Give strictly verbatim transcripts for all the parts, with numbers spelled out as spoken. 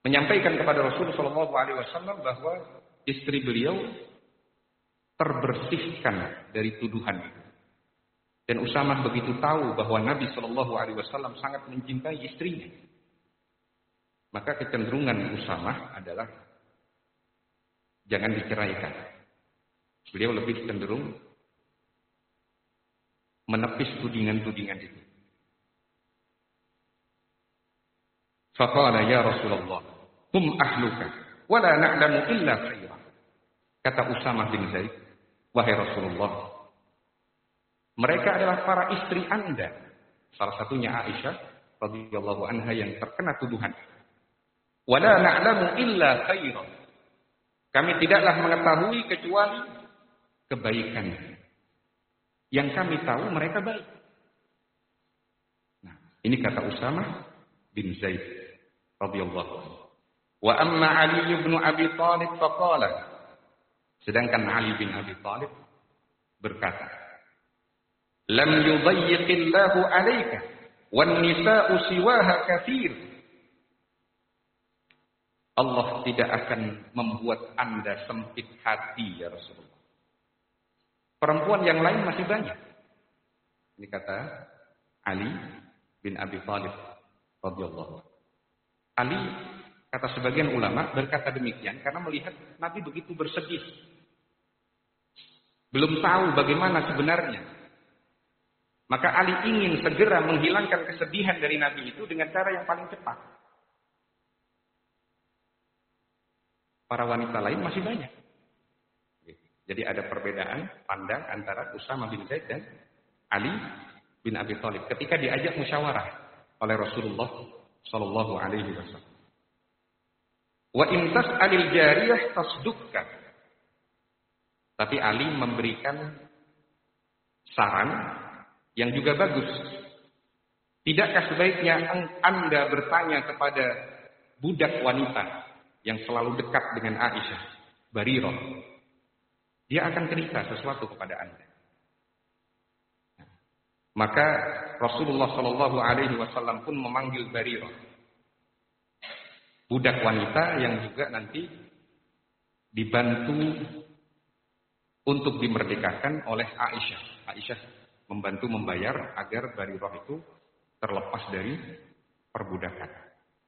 menyampaikan kepada Rasulullah shallallahu alaihi wasallam bahwa istri beliau terbersihkan dari tuduhan. Dan Usamah begitu tahu bahwa Nabi shallallahu alaihi wasallam sangat mencintai istrinya. Maka kecenderungan Usamah adalah jangan diceraikan. Beliau lebih cenderung menepis tudingan-tudingan itu. Faqala ya Rasulullah, hum ahluka, wala na'lamu illa khaira. Kata Usamah bin Zaid, wahai Rasulullah, mereka adalah para istri Anda. Salah satunya Aisyah radhiyallahu anha yang terkena tuduhan. Wala na'lamu illa khaira. Kami tidaklah mengetahui kecuali kebaikan. Yang kami tahu mereka baik. Nah, ini kata Usamah bin Zaid radhiyallahu anhu. Wa amma Ali bin Abi Thalib faqala. Sedangkan Ali bin Abi Thalib berkata, lam yudayyiqillahu 'alaika wan nisa'u siwaha katsir. Allah tidak akan membuat Anda sempit hati ya Rasulullah. Perempuan yang lain masih banyak. Ini kata Ali bin Abi Thalib radhiyallahu anhu. Ali, kata sebagian ulama, berkata demikian karena melihat Nabi begitu bersedih. Belum tahu bagaimana sebenarnya. Maka Ali ingin segera menghilangkan kesedihan dari Nabi itu dengan cara yang paling cepat. Para wanita lain masih banyak. Jadi ada perbedaan pandang antara Usamah bin Zaid dan Ali bin Abi Thalib ketika diajak musyawarah oleh Rasulullah sallallahu alaihi wasallam. Wa in tas'alil jariyah tasdukka. Tapi Ali memberikan saran yang juga bagus. Tidakkah sebaiknya Anda bertanya kepada budak wanita yang selalu dekat dengan Aisyah, Barirah? Dia akan cerita sesuatu kepada Anda. Maka Rasulullah Shallallahu Alaihi Wasallam pun memanggil Barirah, budak wanita yang juga nanti dibantu untuk dimerdekakan oleh Aisyah. Aisyah membantu membayar agar Barirah itu terlepas dari perbudakan.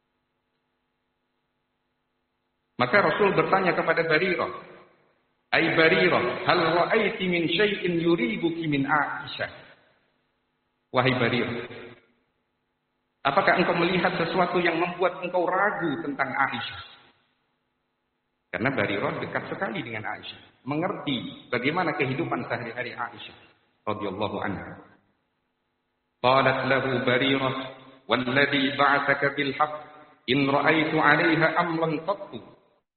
Maka Rasul bertanya kepada Barirah, "Ai Barirah, hal ra'aiti min syai'in yuribuki min Aisyah?" Wahai Barirah, apakah engkau melihat sesuatu yang membuat engkau ragu tentang Aisyah? Karena Barirah dekat sekali dengan Aisyah, mengerti bagaimana kehidupan sehari-hari Aisyah radhiyallahu anha. Qalat lahu Barirah, "Walladhi ba'athaka bil haqq, in ra'aitu 'alayha amran qattu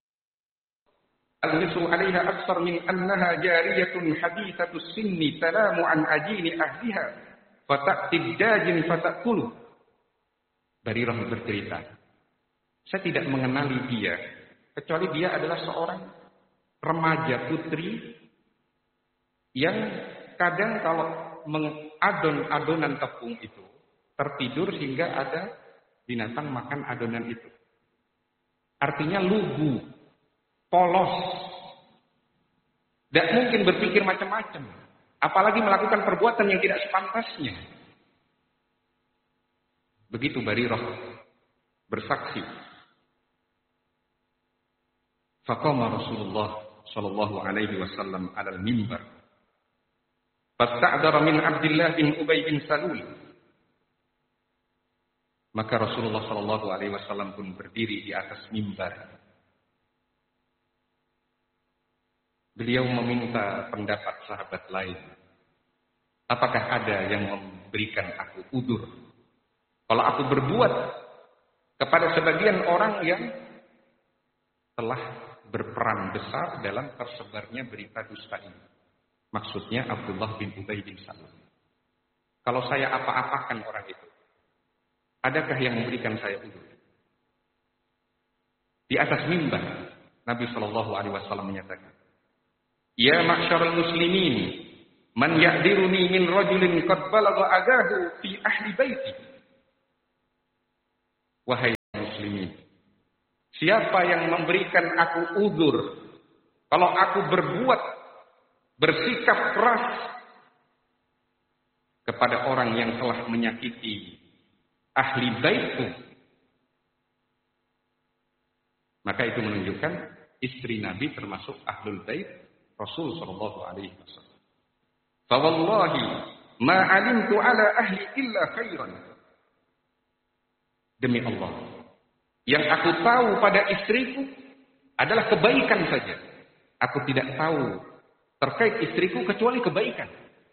ألمس عليها أكثر من أنها جارية حديثة السن تنام عن عجين أهلها فتأتي الداجن فتأكله." Barirah bercerita, saya tidak mengenali dia kecuali dia adalah seorang remaja putri yang kadang kalau mengadon adonan tepung itu tertidur hingga ada binatang makan adonan itu. Artinya lugu, polos, tidak mungkin berpikir macam-macam, apalagi melakukan perbuatan yang tidak sepantasnya. Begitu Barirah bersaksi. Faqama Rasulullah sallallahu alaihi wasallam 'alal mimbar. Fasta'dara min Abdullah bin Ubay bin Salul. Maka Rasulullah sallallahu alaihi wasallam pun berdiri di atas mimbar. Beliau meminta pendapat sahabat lain. Apakah ada yang memberikan aku udzur kalau aku berbuat kepada sebagian orang yang telah berperan besar dalam tersebarnya berita dusta ini? Maksudnya Abdullah bin Ubay bin Salul. Kalau saya apa-apakan orang itu, adakah yang memberikan saya udzur? Di atas mimbar Nabi Shallallahu Alaihi Wasallam menyatakan, "Ya ma'syaral muslimin, man ya'diruni min rajulin qad balagha agahu fi ahli baiti." Wahai muslimin, Siapa yang memberikan aku uzur kalau aku berbuat bersikap keras kepada orang yang telah menyakiti ahli baitku, maka itu menunjukkan istri Nabi termasuk ahlul bait Rasul sallallahu alaihi wasallam. Fa wallahi ma alimtu ala ahli illa khairan. Demi Allah, yang aku tahu pada istriku adalah kebaikan saja. Aku tidak tahu terkait istriku kecuali kebaikan.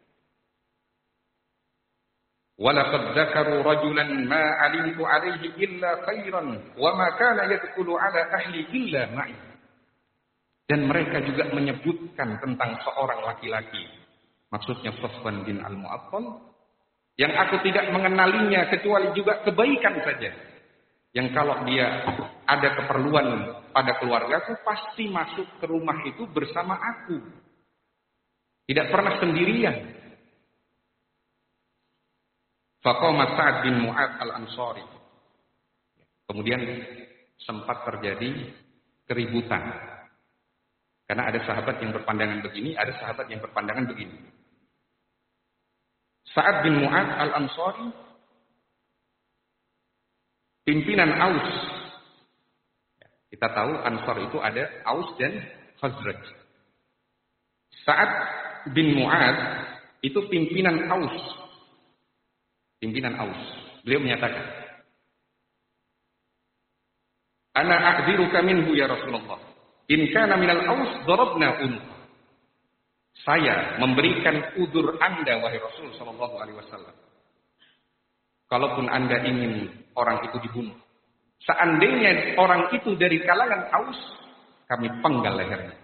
Walaqad dzakaru rajulan ma alimtu alaihi illa khairan wa ma kana yadkhulu ala ahli illa ma'i. Dan mereka juga menyebutkan tentang seorang laki-laki, maksudnya Safwan bin Al-Mu'attal, yang aku tidak mengenalinya kecuali juga kebaikan saja. Yang kalau dia ada keperluan pada keluargaku pasti masuk ke rumah itu bersama aku. Tidak pernah sendirian. Faqama Sa'ad bin Mu'adz Al-Ansari. Kemudian sempat terjadi keributan. Karena ada sahabat yang berpandangan begini, ada sahabat yang berpandangan begini. Sa'ad bin Mu'adz Al-Ansari, pimpinan Aus. Kita tahu Ansar itu ada Aus dan Khazraj. Sa'ad bin Mu'adz itu pimpinan Aus. Pimpinan Aus. Beliau menyatakan, "Ana a'dziruka minhu ya Rasulullah. In kana minal Aus darabna unqa." Saya memberikan udzur Anda wahai Rasul sallallahu alaihi wasallam. Kalaupun Anda ingin orang itu dibunuh, seandainya orang itu dari kalangan Aus, kami penggal lehernya.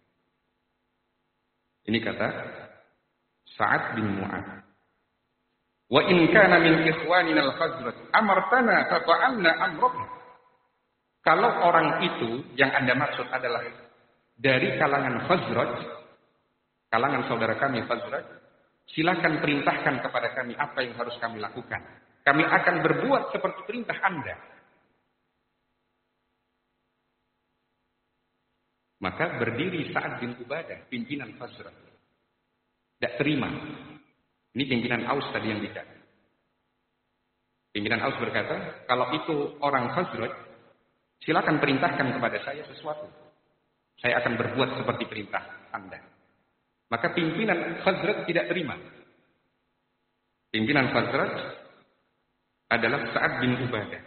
Ini kata Sa'ad bin Mu'adz. Wa in kana min ikhwanina al-Khazraj amartana fa fa'alna amrana. Kalau orang itu yang Anda maksud adalah dari kalangan Khazraj, kalangan saudara kami Khazraj, silakan perintahkan kepada kami apa yang harus kami lakukan. Kami akan berbuat seperti perintah Anda. Maka berdiri Sa'ad bin Ubadah, pimpinan Khazraj. Tidak terima. Ini pimpinan Aus tadi yang bicara. Pimpinan Aus berkata, kalau itu orang Khazraj, silakan perintahkan kepada saya sesuatu. Saya akan berbuat seperti perintah Anda. Maka pimpinan Khazraj tidak terima. Pimpinan Khazraj adalah Sa'ad bin Ubadah.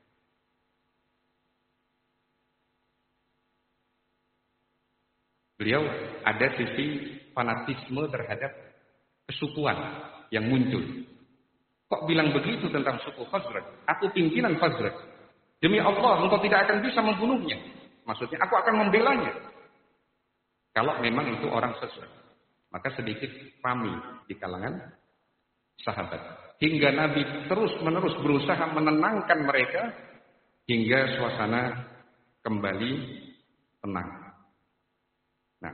Beliau ada sisi fanatisme terhadap kesukuan yang muncul. Kok bilang begitu tentang suku Khazraj? Aku pimpinan Khazraj. Demi Allah, engkau tidak akan bisa membunuhnya. Maksudnya, aku akan membelanya. Kalau memang itu orang Khazraj. Maka sedikit pamit di kalangan sahabat. Hingga Nabi terus-menerus berusaha menenangkan mereka hingga suasana kembali tenang. Nah,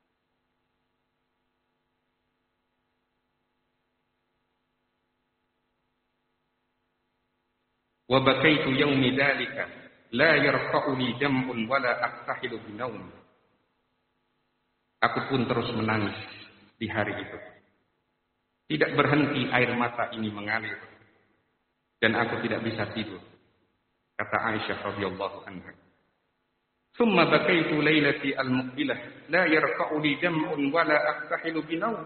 wa bakaitu yaumi dzalika la yarqa'uni dam'un wala aqtahilu binaum. Aku pun terus menangis di hari itu. Tidak berhenti air mata ini mengalir dan aku tidak bisa tidur. Kata Aisyah radhiyallahu anha. Thumma bakaitu lailati al-muqbilah la yarqa'uni dam'un wala aqtahilu binaum.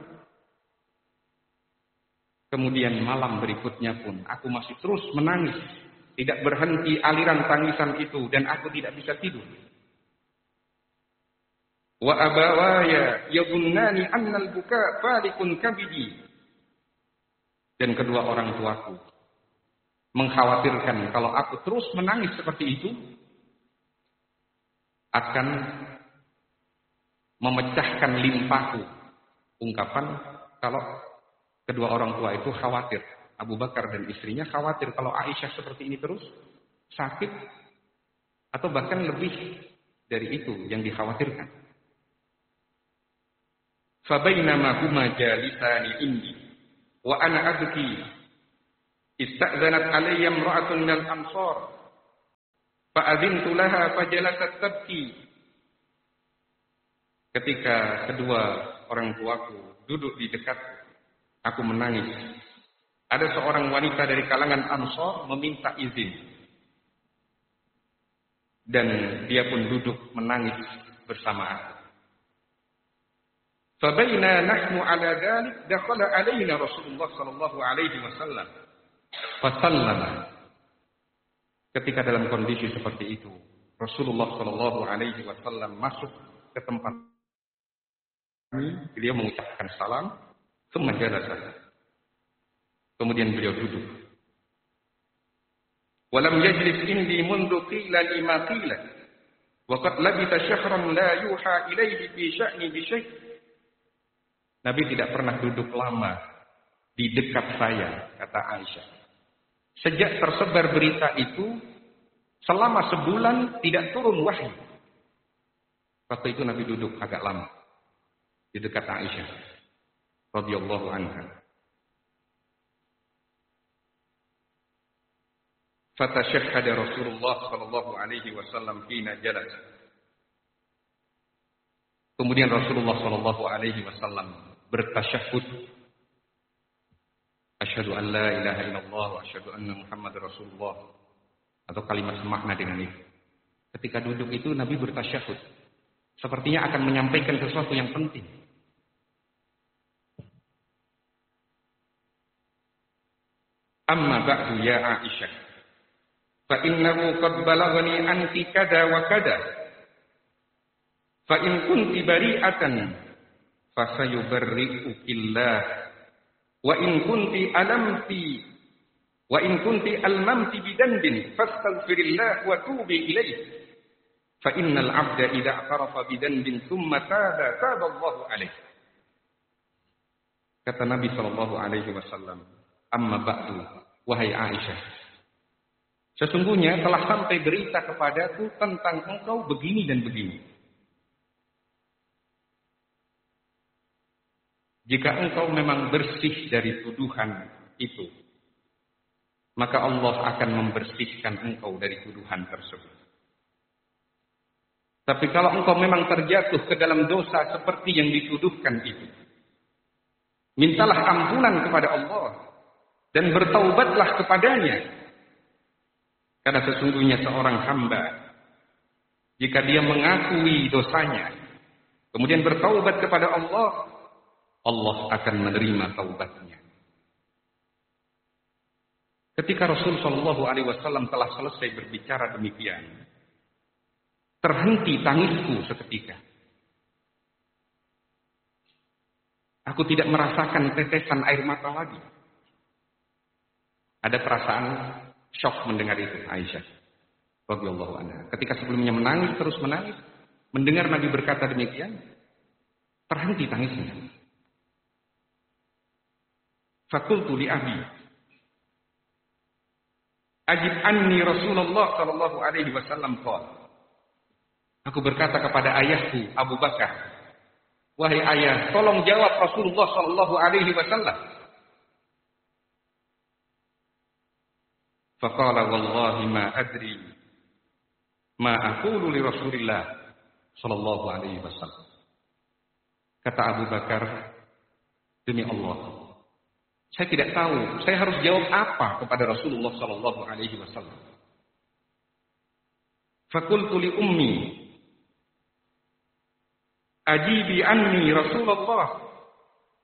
Kemudian malam berikutnya pun aku masih terus menangis. Tidak berhenti aliran tangisan itu dan aku tidak bisa tidur. Wa abawaya yadunnani anna al-buka falikun kabidi. Dan kedua orang tuaku mengkhawatirkan kalau aku terus menangis seperti itu akan memecahkan limpaku. Ungkapan kalau kedua orang tua itu khawatir. Abu Bakar dan istrinya khawatir kalau Aisyah seperti ini terus sakit atau bahkan lebih dari itu yang dikhawatirkan. Fabainama huma jalisani indi wa ana abki ista'zanat alayya imra'atun minal ansar Fa'adzintu laha fajalasat tabki. Ketika kedua orang tuaku duduk di dekat, aku menangis. Ada seorang wanita dari kalangan Ansor meminta izin. Dan dia pun duduk menangis bersama aku. Fabaina nahnu ala dhalik dakhala alaina Rasulullah sallallahu alaihi wasallam. Fasallama. Ketika dalam kondisi seperti itu, Rasulullah sallallahu alaihi wasallam masuk ke tempat kami, beliau mengucapkan salam, thumma jalasa. Kemudian beliau duduk. Walam yajlis indi mundu qila lima qila. Wa qad labita syahran la yuha ilaihi fi sya'ni bi syai'. Nabi tidak pernah duduk lama di dekat saya, kata Aisyah. Sejak tersebar berita itu, selama sebulan tidak turun wahyu. Waktu itu Nabi duduk agak lama di dekat Aisyah radhiyallahu anha. Fatashahhada Rasulullah sallallahu alaihi wasallam hina jalas. Kemudian Rasulullah sallallahu alaihi wasallam bertasyahud. Asyhadu an la ilaha illallah wa asyhadu anna Muhammadar Rasulullah. Atau kalimat semakna dengan itu. Ketika duduk itu Nabi bertasyahud. Sepertinya akan menyampaikan sesuatu yang penting. Amma ba'du ya Aisyah. Fa innahu qad balaghani anti kada wa kada. Fa in kunti bari'atan fa sayubarri'uki Allah. Wa in kunti alamti wa in kunti almamti bidanbin fastaghfirillah wa tubi ilaih. Fa innal 'abda idza i'tarafa bidanbin thumma taba taba Allahu alaih. Kata Nabi sallallahu alaihi wasallam, amma ba'du, wahai Aisyah, sesungguhnya telah sampai berita kepadaku tentang engkau begini dan begini. Jika engkau memang bersih dari tuduhan itu, maka Allah akan membersihkan engkau dari tuduhan tersebut. Tapi kalau engkau memang terjatuh ke dalam dosa seperti yang dituduhkan itu, mintalah ampunan kepada Allah dan bertaubatlah kepadanya. Karena sesungguhnya seorang hamba, jika dia mengakui dosanya, kemudian bertaubat kepada Allah, Allah akan menerima taubatnya. Ketika Rasul Shallallahu Alaihi Wasallam telah selesai berbicara demikian, terhenti tangisku seketika. Aku tidak merasakan tetesan air mata lagi. Ada perasaan syok mendengar itu Aisyah radhiyallahu anha. Ketika sebelumnya menangis terus menangis, mendengar Nabi berkata demikian, terhenti tangisnya. Fakultu li abi, ajib anni Rasulullah sallallahu alaihi wasallam qala. Aku berkata kepada ayahku Abu Bakar, wahai ayah, tolong jawab Rasulullah sallallahu alaihi wasallam. Faqala wallahi ma adri ma aqulu li Rasulillah sallallahu alaihi wasallam. Kata Abu Bakar, demi Allah, saya tidak tahu saya harus jawab apa kepada Rasulullah sallallahu alaihi wasallam. Faqultu li ummi, ajibi anni Rasulullah